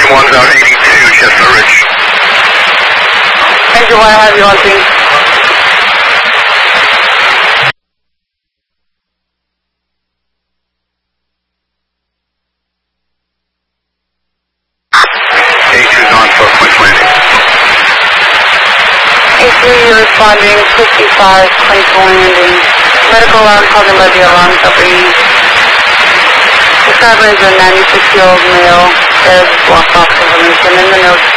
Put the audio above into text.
Engine 1's out 82, Chestnut Ridge. Engine 1, I have you on scene. A2's on for Point Landing. A3, you're responding, 55, Point Landing. Medical alarm called in by the alarm company. The cabin is a 96-year-old male. There's block box information in the notes.